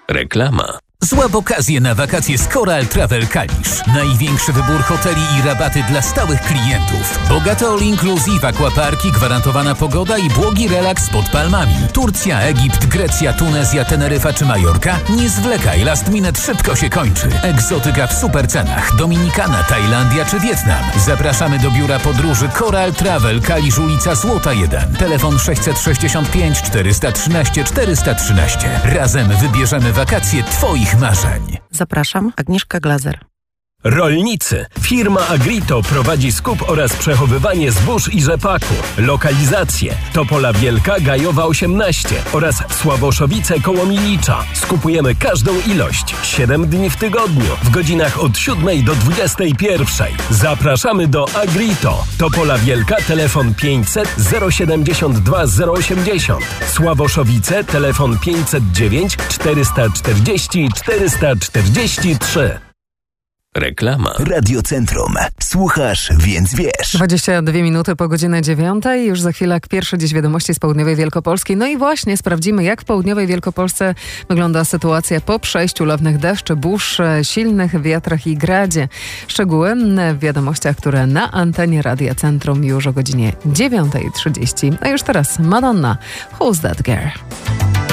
Reklama. Złap okazję na wakacje z Coral Travel Kalisz. Największy wybór hoteli i rabaty dla stałych klientów. Bogate all-inclusive, aquaparki, gwarantowana pogoda i błogi relaks pod palmami. Turcja, Egipt, Grecja, Tunezja, Teneryfa czy Majorka? Nie zwlekaj, last minute szybko się kończy. Egzotyka w super cenach. Dominikana, Tajlandia czy Wietnam. Zapraszamy do biura podróży Coral Travel Kalisz, ulica Złota 1. Telefon 665 413 413. Razem wybierzemy wakacje Twoich marzeń. Zapraszam, Agnieszka Glazer. Rolnicy. Firma Agrito prowadzi skup oraz przechowywanie zbóż i rzepaku. Lokalizacje: Topola Wielka, Gajowa 18 oraz Sławoszowice koło Milicza. Skupujemy każdą ilość. 7 dni w tygodniu, w godzinach od 7 do 21. Zapraszamy do Agrito. Topola Wielka, telefon 500 072 080. Sławoszowice, telefon 509 440 443. Reklama. Radiocentrum. Słuchasz, więc wiesz. 22 minuty po godzinie 9. Już za chwilę pierwsze dziś wiadomości z południowej Wielkopolski. No i właśnie sprawdzimy, jak w południowej Wielkopolsce wygląda sytuacja po przejściu lewnych deszczy, burz, silnych wiatrach i gradzie. Szczegóły w wiadomościach, które na antenie Radia Centrum już o godzinie 9:30. A już teraz Madonna. Who's That Girl?